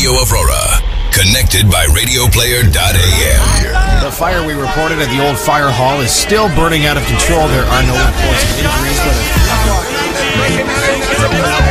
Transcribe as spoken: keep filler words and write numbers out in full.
Radio Aurora. Connected by radio player dot a m. The fire we reported at the old fire hall is still burning out of control. There are no reports of injuries, but